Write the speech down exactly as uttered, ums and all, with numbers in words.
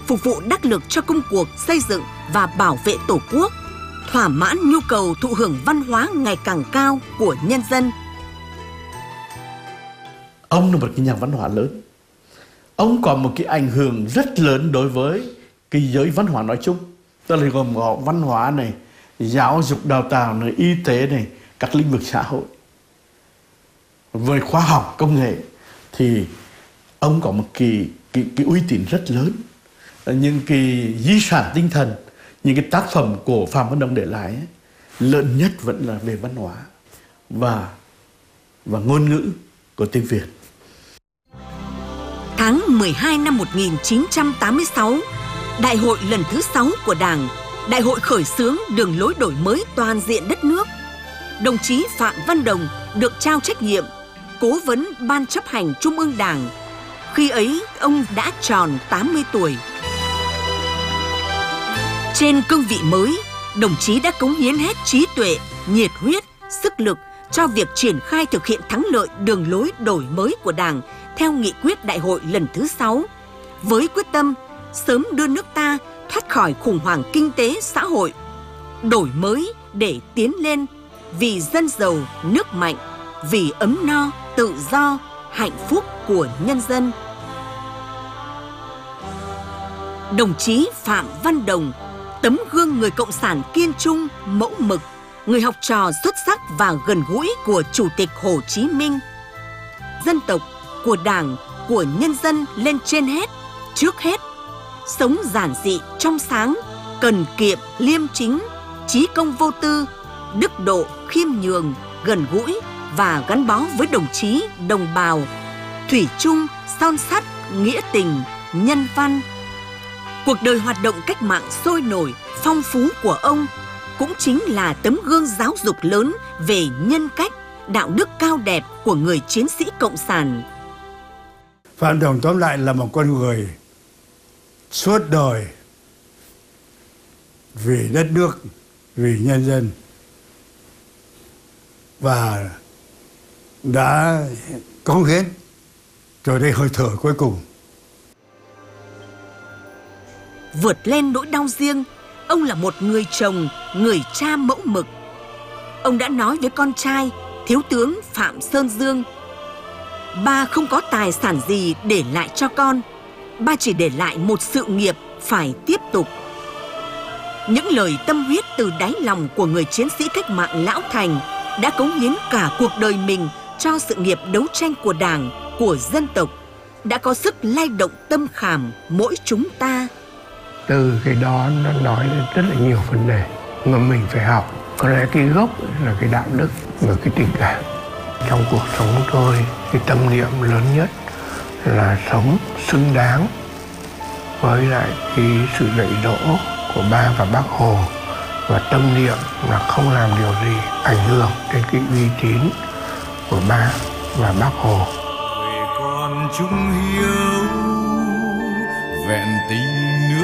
phục vụ đắc lực cho công cuộc xây dựng và bảo vệ Tổ quốc, thỏa mãn nhu cầu thụ hưởng văn hóa ngày càng cao của nhân dân. Ông là một cái nhà văn hóa lớn. Ông có một cái ảnh hưởng rất lớn đối với cái giới văn hóa nói chung. Tức là gồm có văn hóa này, giáo dục đào tạo này, y tế này, các lĩnh vực xã hội. Với khoa học, công nghệ thì ông có một cái, cái, cái uy tín rất lớn. Những cái di sản tinh thần, những cái tác phẩm của Phạm Văn Đồng để lại ấy, lớn nhất vẫn là về văn hóa và, và ngôn ngữ của tiếng Việt. Tháng mười hai năm một nghìn chín trăm tám mươi sáu, Đại hội lần thứ sáu của Đảng, Đại hội khởi xướng đường lối đổi mới toàn diện đất nước. Đồng chí Phạm Văn Đồng được trao trách nhiệm Cố vấn Ban chấp hành Trung ương Đảng. Khi ấy, ông đã tròn tám mươi tuổi. Trên cương vị mới, đồng chí đã cống hiến hết trí tuệ, nhiệt huyết, sức lực cho việc triển khai thực hiện thắng lợi đường lối đổi mới của Đảng theo nghị quyết Đại hội lần thứ sáu, với quyết tâm sớm đưa nước ta thoát khỏi khủng hoảng kinh tế xã hội, đổi mới để tiến lên vì dân giàu, nước mạnh, vì ấm no, tự do, hạnh phúc của nhân dân. Đồng chí Phạm Văn Đồng, tấm gương người cộng sản kiên trung, mẫu mực, người học trò xuất sắc và gần gũi của Chủ tịch Hồ Chí Minh. Dân tộc, của Đảng, của nhân dân lên trên hết, trước hết. Sống giản dị, trong sáng, cần kiệm, liêm chính, chí công vô tư, đức độ, khiêm nhường, gần gũi và gắn bó với đồng chí, đồng bào, thủy chung, son sắt, nghĩa tình, nhân văn. Cuộc đời hoạt động cách mạng sôi nổi, phong phú của ông cũng chính là tấm gương giáo dục lớn về nhân cách, đạo đức cao đẹp của người chiến sĩ cộng sản. Phạm Đồng tóm lại là một con người suốt đời vì đất nước, vì nhân dân và đã cống hiến rồi đây hơi thở cuối cùng. Vượt lên nỗi đau riêng, ông là một người chồng, người cha mẫu mực. Ông đã nói với con trai, Thiếu tướng Phạm Sơn Dương: ba không có tài sản gì để lại cho con, ba chỉ để lại một sự nghiệp phải tiếp tục. Những lời tâm huyết từ đáy lòng của người chiến sĩ cách mạng lão thành đã cống hiến cả cuộc đời mình cho sự nghiệp đấu tranh của Đảng, của dân tộc, đã có sức lay động tâm khảm mỗi chúng ta. Từ cái đó nó nói lên rất là nhiều vấn đề mà mình phải học. Có lẽ cái gốc là cái đạo đức và cái tình cảm. Trong cuộc sống tôi, cái tâm niệm lớn nhất là sống xứng đáng với lại cái sự dạy dỗ của ba và bác Hồ, và tâm niệm là không làm điều gì ảnh hưởng đến cái uy tín của ba và bác Hồ. Người con trung hiếu vẹn tình